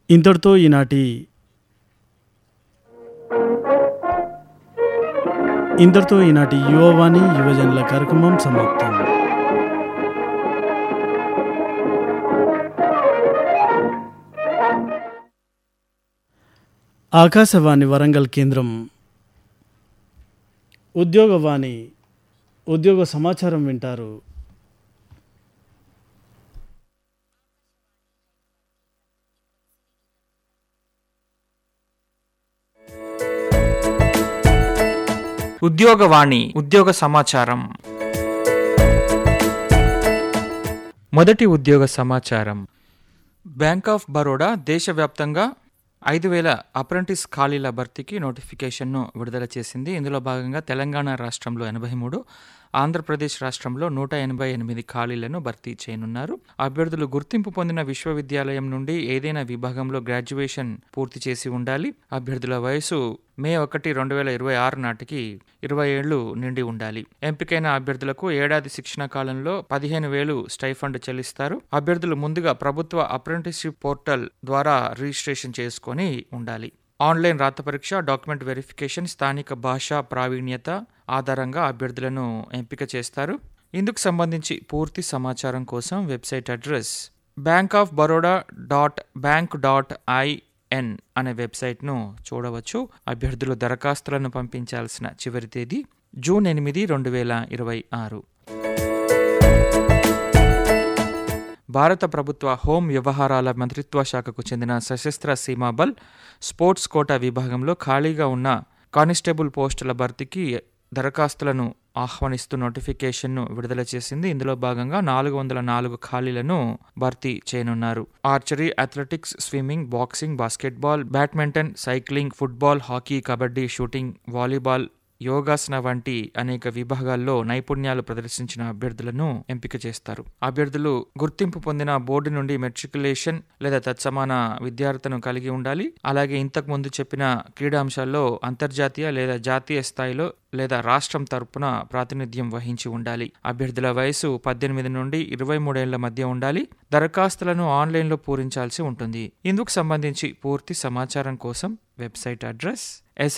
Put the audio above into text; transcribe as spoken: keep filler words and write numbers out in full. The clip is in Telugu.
ఇంతటితో ఈనాటి ఇంతటితో ఈనాటి యువవాణి యువజనుల కార్యక్రమం సమాప్తం. ఆకాశవాణి వరంగల్ కేంద్రం ఉద్యోగవాణి ఉద్యోగ సమాచారం వింటారు. ఉద్యోగవాణి ఉద్యోగ సమాచారం. మొదటి ఉద్యోగ సమాచారం. బ్యాంక్ ఆఫ్ బరోడా దేశవ్యాప్తంగా ఐదు వేల అప్రెంటిస్ ఖాళీల భర్తీకి నోటిఫికేషన్ను విడుదల చేసింది. ఇందులో భాగంగా తెలంగాణ రాష్ట్రంలో ఎనభై మూడు, ఆంధ్రప్రదేశ్ రాష్ట్రంలో నూట ఎనభై ఎనిమిది ఖాళీలను భర్తీ చేయనున్నారు. అభ్యర్థులు గుర్తింపు పొందిన విశ్వవిద్యాలయం నుండి ఏదైనా విభాగంలో గ్రాడ్యుయేషన్ పూర్తి చేసి ఉండాలి. అభ్యర్థుల వయసు మే ఒకటి రెండు వేల ఇరవై ఆరు నాటికి ఇరవై ఏళ్లు నిండి ఉండాలి. ఎంపికైన అభ్యర్థులకు ఏడాది శిక్షణ కాలంలో పదిహేను వేలు స్టైఫండ్ చెల్లిస్తారు. అభ్యర్థులు ముందుగా ప్రభుత్వ అప్రెంటిస్షిప్ పోర్టల్ ద్వారా రిజిస్ట్రేషన్ చేసుకొని ఉండాలి. ఆన్లైన్ రాత పరీక్ష, డాక్యుమెంట్ వెరిఫికేషన్, స్థానిక భాషా ప్రావీణ్యత ఆధారంగా అభ్యర్థులను ఎంపిక చేస్తారు. ఇందుకు సంబంధించి పూర్తి సమాచారం కోసం website address bank of Baroda dot bank dot IN అనే వెబ్సైట్ను చూడవచ్చు. అభ్యర్థులు దరఖాస్తులను పంపించాల్సిన చివరి తేదీ జూన్ ఎనిమిది రెండు వేల ఇరవై ఆరు. భారత ప్రభుత్వ హోం వ్యవహారాల మంత్రిత్వ శాఖకు చెందిన సశస్త్ర సీమాబల్ స్పోర్ట్స్ కోటా విభాగంలో ఖాళీగా ఉన్న కానిస్టేబుల్ పోస్టుల భర్తీకి దరఖాస్తులను ఆహ్వానిస్తూ నోటిఫికేషన్ను విడుదల చేసింది. ఇందులో భాగంగా నాలుగు వందల నాలుగు ఖాళీలను భర్తీ చేయనున్నారు. Archery, athletics, swimming, boxing, basketball, badminton, cycling, football, hockey, kabaddi, shooting, volleyball, yogasana వంటి అనేక విభాగాల్లో నైపుణ్యాలు ప్రదర్శించిన అభ్యర్థులను ఎంపిక చేస్తారు. అభ్యర్థులు గుర్తింపు పొందిన బోర్డు నుండి మెట్రికులేషన్ లేదా తత్సమాన విద్యార్థులను కలిగి ఉండాలి. అలాగే ఇంతకు ముందు చెప్పిన క్రీడాంశాల్లో అంతర్జాతీయ లేదా జాతీయ స్థాయిలో లేదా రాష్ట్రం తరపున ప్రాతినిధ్యం వహించి ఉండాలి. అభ్యర్థుల వయసు పద్దెనిమిది నుండి ఇరవై మూడేళ్ల మధ్య ఉండాలి. దరఖాస్తులను ఆన్లైన్లో పూరించాల్సి ఉంటుంది. ఇందుకు సంబంధించి పూర్తి సమాచారం కోసం వెబ్సైట్ అడ్రస్